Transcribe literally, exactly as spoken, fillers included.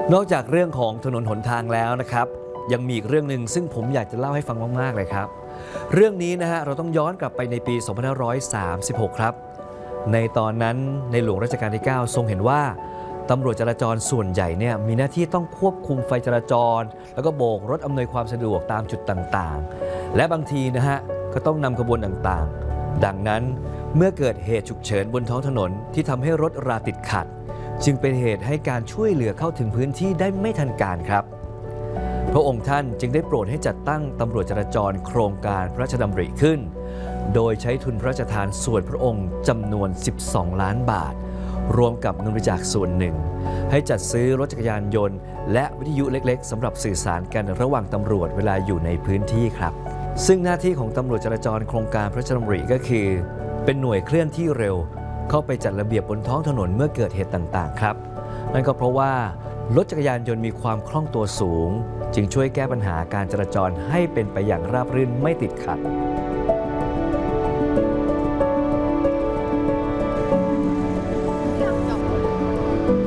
นอกจากเรื่องของถนนหนทางแล้วนะครับยังมีอีกเรื่องหนึ่งซึ่งผมอยากจะเล่าให้ฟังมากๆเลยครับเรื่องนี้นะฮะเราต้องย้อนกลับไปในปี สองพันห้าร้อยสามสิบหก ครับในตอนนั้นในหลวงรัชกาลที่ เก้า ทรงเห็นว่าตำรวจจราจรส่วนใหญ่เนี่ยมีหน้าที่ต้องควบคุมไฟจราจรแล้วก็โบกรถอำนวยความสะดวกตามจุดต่างๆและบางทีนะฮะก็ต้องนำขบวนต่างๆดังนั้นเมื่อเกิดเหตุฉุกเฉินบนท้องถนนที่ทำให้รถราติดขัดจึงเป็นเหตุให้การช่วยเหลือเข้าถึงพื้นที่ได้ไม่ทันการครับพระองค์ท่านจึงได้โปรดให้จัดตั้งตำรวจจราจรโครงการพระราชดำริขึ้นโดยใช้ทุนพระราชทานส่วนพระองค์จำนวนสิบสองล้านบาทรวมกับเงินบริจาคส่วนหนึ่งให้จัดซื้อรถจักรยานยนต์และวิทยุเล็กๆสำหรับสื่อสารกันระหว่างตำรวจเวลาอยู่ในพื้นที่ครับซึ่งหน้าที่ของตำรวจจราจรโครงการพระราชดำริก็คือเป็นหน่วยเคลื่อนที่เร็วเข้าไปจัดระเบียบบนท้องถนนเมื่อเกิดเหตุต่างๆครับนั่นก็เพราะว่ารถจักรยานยนต์มีความคล่องตัวสูงจึงช่วยแก้ปัญหาการจราจรให้เป็นไปอย่างราบรื่นไม่ติดขัด